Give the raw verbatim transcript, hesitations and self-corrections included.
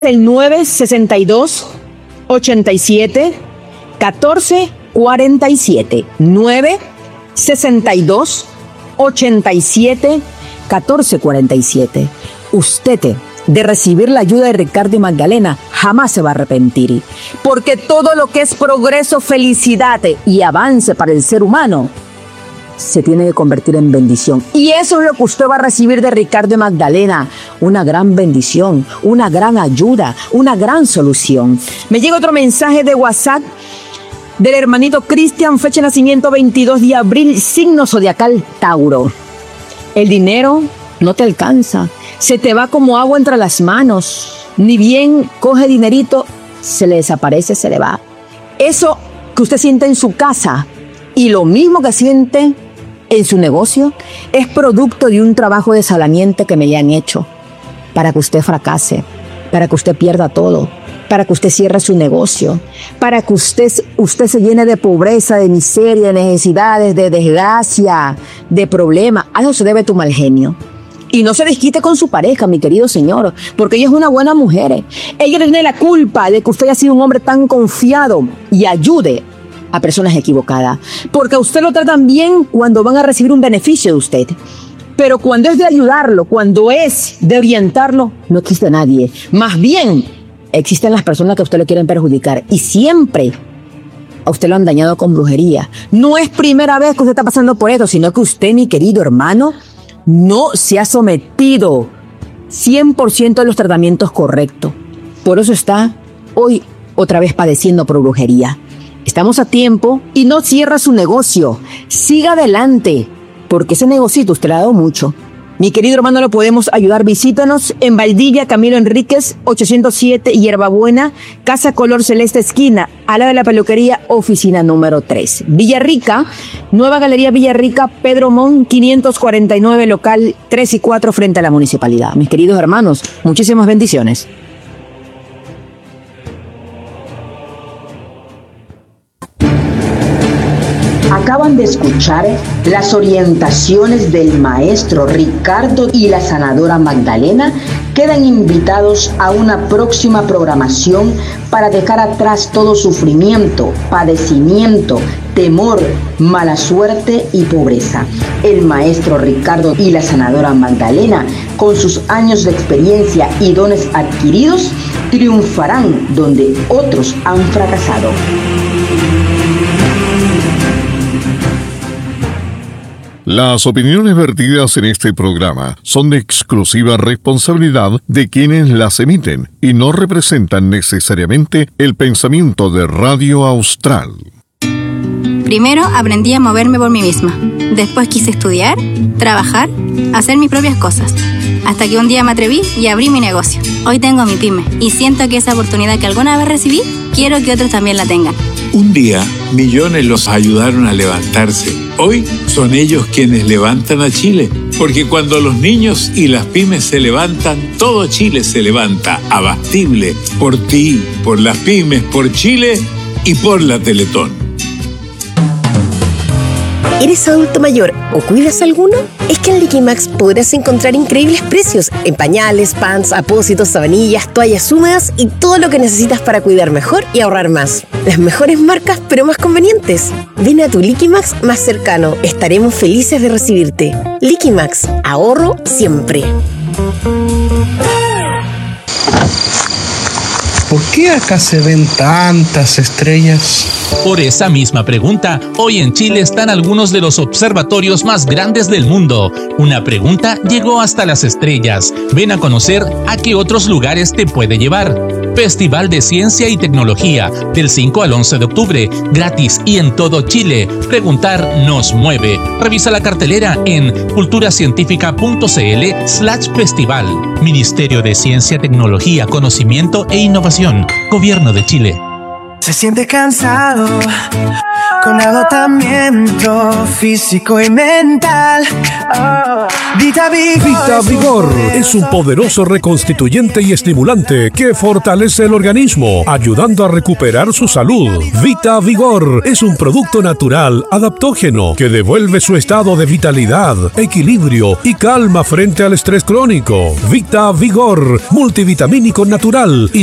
el nueve sesenta y dos, ochenta y siete, catorce cuarenta y siete. nueve sesenta y dos, ochenta y siete, catorce cuarenta y siete. Usted de recibir la ayuda de Ricardo y Magdalena jamás se va a arrepentir, porque todo lo que es progreso, felicidad y avance para el ser humano se tiene que convertir en bendición. Y eso es lo que usted va a recibir de Ricardo y Magdalena, una gran bendición, una gran ayuda, una gran solución. Me llega otro mensaje de WhatsApp del hermanito Cristian, fecha de nacimiento veintidós de abril, signo zodiacal Tauro. El dinero no te alcanza, se te va como agua entre las manos, ni bien coge dinerito, se le desaparece, se le va. Eso que usted siente en su casa y lo mismo que siente en su negocio es producto de un trabajo desalaniente que me le han hecho para que usted fracase, para que usted pierda todo, para que usted cierre su negocio, para que usted, usted se llene de pobreza, de miseria, de necesidades, de desgracia, de problemas. A eso se debe tu mal genio. Y no se desquite con su pareja, mi querido señor, porque ella es una buena mujer. Ella tiene la culpa de que usted haya sido un hombre tan confiado y ayude a personas equivocadas. Porque a usted lo tratan bien cuando van a recibir un beneficio de usted. Pero cuando es de ayudarlo, cuando es de orientarlo, no existe nadie. Más bien, existen las personas que a usted le quieren perjudicar. Y siempre a usted lo han dañado con brujería. No es primera vez que usted está pasando por esto, sino que usted, mi querido hermano, no se ha sometido cien por ciento de los tratamientos correctos. Por eso está hoy otra vez padeciendo por brujería. Estamos a tiempo y no cierra su negocio. Siga adelante, porque ese negocito usted le ha dado mucho. Mi querido hermano, lo podemos ayudar. Visítanos en Valdivia, Camilo Enríquez, ochocientos siete, Hierbabuena, Casa Color Celeste, esquina, a la de la peluquería, oficina número tres. Villarrica, Nueva Galería Villarrica, Pedro Mon, quinientos cuarenta y nueve, local tres y cuatro, frente a la municipalidad. Mis queridos hermanos, muchísimas bendiciones. Acaban de escuchar las orientaciones del maestro Ricardo y la sanadora Magdalena. Quedan invitados a una próxima programación para dejar atrás todo sufrimiento, padecimiento, temor, mala suerte y pobreza. El maestro Ricardo y la sanadora Magdalena, con sus años de experiencia y dones adquiridos, triunfarán donde otros han fracasado. Las opiniones vertidas en este programa son de exclusiva responsabilidad de quienes las emiten y no representan necesariamente el pensamiento de Radio Austral. Primero aprendí a moverme por mí misma. Después quise estudiar, trabajar, hacer mis propias cosas. Hasta que un día me atreví y abrí mi negocio. Hoy tengo mi pyme y siento que esa oportunidad que alguna vez recibí, quiero que otros también la tengan. Un día, millones los ayudaron a levantarse. Hoy son ellos quienes levantan a Chile. Porque cuando los niños y las pymes se levantan, todo Chile se levanta. Abastible. Por ti, por las pymes, por Chile y por la Teletón. ¿Eres adulto mayor o cuidas alguno? Es que en Liquimax podrás encontrar increíbles precios en pañales, pants, apósitos, sabanillas, toallas húmedas y todo lo que necesitas para cuidar mejor y ahorrar más. Las mejores marcas, pero más convenientes. Ven a tu Liquimax más cercano. Estaremos felices de recibirte. Liquimax, ahorro siempre. ¿Por qué acá se ven tantas estrellas? Por esa misma pregunta, hoy en Chile están algunos de los observatorios más grandes del mundo. Una pregunta llegó hasta las estrellas. Ven a conocer a qué otros lugares te puede llevar. Festival de Ciencia y Tecnología, del cinco al once de octubre, gratis y en todo Chile. Preguntar nos mueve. Revisa la cartelera en culturacientifica.cl slash festival. Ministerio de Ciencia, Tecnología, Conocimiento e Innovación. Gobierno de Chile. Se siente cansado, con agotamiento físico y mental. Oh, Vita Vigor. Vita Vigor es un poderoso reconstituyente y estimulante que fortalece el organismo, ayudando a recuperar su salud. Vita Vigor es un producto natural, adaptógeno, que devuelve su estado de vitalidad, equilibrio y calma frente al estrés crónico. Vita Vigor, multivitamínico natural.